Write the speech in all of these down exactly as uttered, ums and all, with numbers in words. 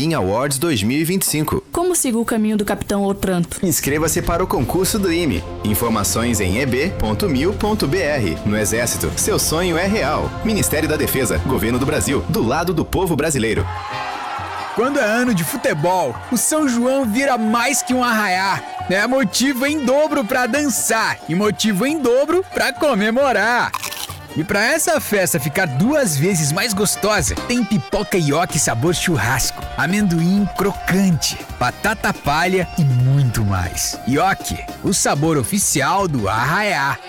Bean Awards dois mil e vinte e cinco. Como sigo o caminho do Capitão Otranto? Inscreva-se para o concurso do I M E. Informações em e b ponto mil ponto b r. No Exército, seu sonho é real. Ministério da Defesa, Governo do Brasil, do lado do povo brasileiro. Quando é ano de futebol, o São João vira mais que um arraiá. É motivo em dobro para dançar e motivo em dobro para comemorar. E para essa festa ficar duas vezes mais gostosa, tem pipoca ioki sabor churrasco, amendoim crocante, batata palha e muito mais. Ioki, o sabor oficial do arraiá.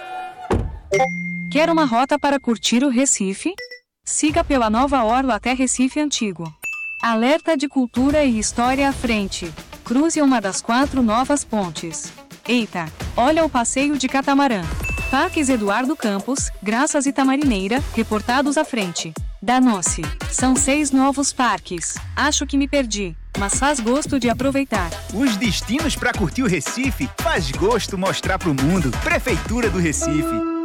Quer uma rota para curtir o Recife? Siga pela Nova Orla até Recife Antigo. Alerta de cultura e história à frente. Cruze uma das quatro novas pontes. Eita, olha o passeio de catamarã. Parques Eduardo Campos, Graças e Tamarineira, reportados à frente. Danou-se. São seis novos parques. Acho que me perdi, mas faz gosto de aproveitar. Os destinos para curtir o Recife faz gosto mostrar pro mundo. Prefeitura do Recife.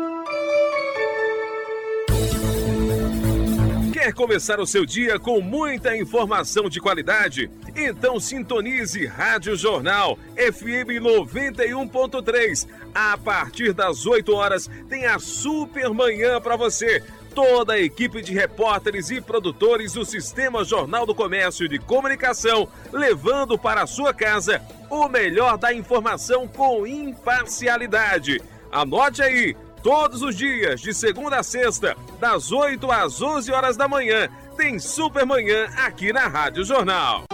Quer começar o seu dia com muita informação de qualidade? Então sintonize Rádio Jornal F M noventa e um ponto três. A partir das oito horas tem a Super Manhã para você. Toda a equipe de repórteres e produtores do Sistema Jornal do Comércio e de Comunicação, levando para a sua casa o melhor da informação com imparcialidade. Anote aí! Todos os dias, de segunda a sexta, das oito às onze horas da manhã, tem Super Manhã aqui na Rádio Jornal.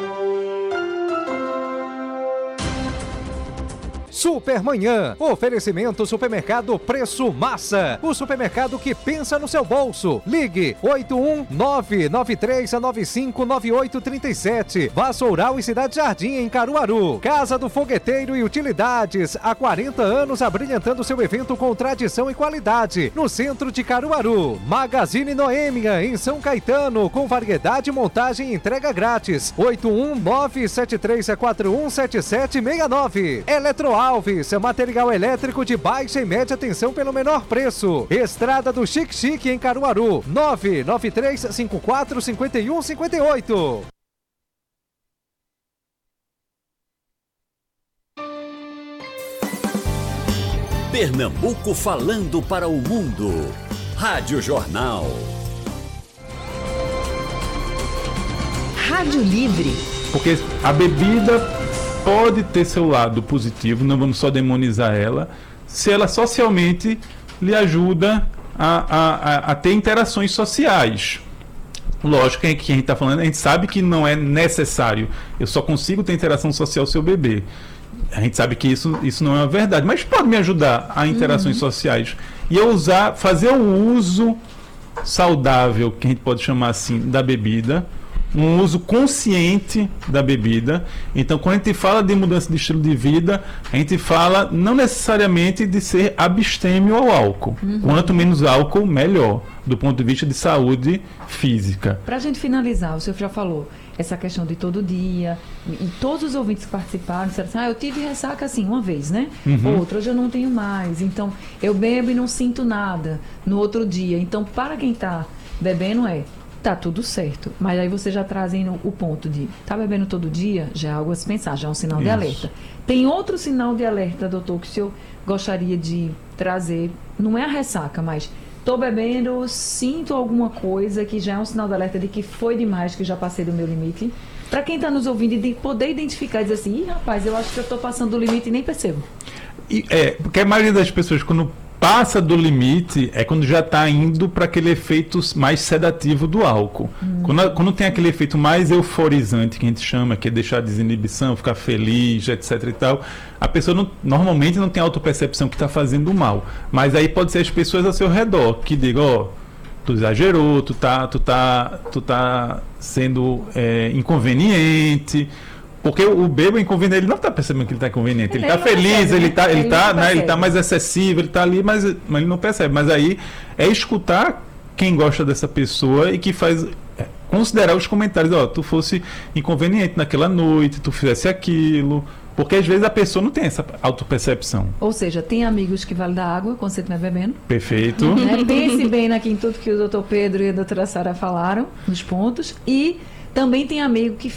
Supermanhã, oferecimento Supermercado Preço Massa, o supermercado que pensa no seu bolso. Ligue oito um nove nove três nove cinco nove oito três sete. Vassoural e Cidade Jardim em Caruaru. Casa do Fogueteiro e Utilidades, há quarenta anos abrilhantando seu evento com tradição e qualidade, no centro de Caruaru. Magazine Noêmia em São Caetano, com variedade, montagem e entrega grátis. oito um nove sete três quatro um sete sete seis nove. Eletroal Alves, material elétrico de baixa e média tensão pelo menor preço. Estrada do Chique Chique em Caruaru, nove nove três cinco quatro cinco um cinco oito. Pernambuco falando para o mundo. Rádio Jornal. Rádio Livre. Porque a bebida pode ter seu lado positivo, não vamos só demonizar ela, se ela socialmente lhe ajuda a, a, a, a ter interações sociais. Lógico que a gente está falando, a gente sabe que não é necessário, eu só consigo ter interação social se eu beber. A gente sabe que isso, isso não é uma verdade, mas pode me ajudar a interações uhum. sociais. E eu usar, fazer o uso saudável, que a gente pode chamar assim, da bebida, um uso consciente da bebida. Então, quando a gente fala de mudança de estilo de vida, a gente fala não necessariamente de ser abstêmio ao álcool. Uhum. Quanto menos álcool, melhor, do ponto de vista de saúde física. Para a gente finalizar, o senhor já falou essa questão de todo dia, e todos os ouvintes que participaram disseram assim, ah, eu tive ressaca assim, uma vez, né? Uhum. Outra, hoje eu não tenho mais. Então, eu bebo e não sinto nada no outro dia. Então, para quem está bebendo, é... tá tudo certo, mas aí você já trazendo o ponto de tá bebendo todo dia, já é algo a se pensar, já é um sinal Isso. de alerta. Tem outro sinal de alerta, doutor, que o senhor gostaria de trazer, não é a ressaca, mas tô bebendo, sinto alguma coisa que já é um sinal de alerta de que foi demais, que já passei do meu limite. Para quem está nos ouvindo, de poder identificar e dizer assim, ih, rapaz, eu acho que eu estou passando do limite e nem percebo. E, é, porque a maioria das pessoas, quando passa do limite, é quando já está indo para aquele efeito mais sedativo do álcool. Hum. Quando, quando tem aquele efeito mais euforizante, que a gente chama, que é deixar a desinibição, ficar feliz, etc e tal, a pessoa não, normalmente não tem autopercepção que está fazendo mal. Mas aí pode ser as pessoas ao seu redor que digam, ó, oh, tu exagerou, tu tá, tu tá, tu tá sendo é, inconveniente. Porque o bêbado inconveniente, ele não está percebendo que ele está inconveniente. Ele está feliz, percebe, ele está ele ele tá, né, ele tá mais excessivo, ele está ali, mas, mas ele não percebe. Mas aí é escutar quem gosta dessa pessoa e que faz é, considerar os comentários. Ó, tu fosse inconveniente naquela noite, tu fizesse aquilo. Porque às vezes a pessoa não tem essa autopercepção. Ou seja, tem amigos que vale dar água quando você estiver bebendo. Perfeito. Né? Pense bem aqui em tudo que o doutor Pedro e a doutora Sara falaram, nos pontos. E também tem amigo que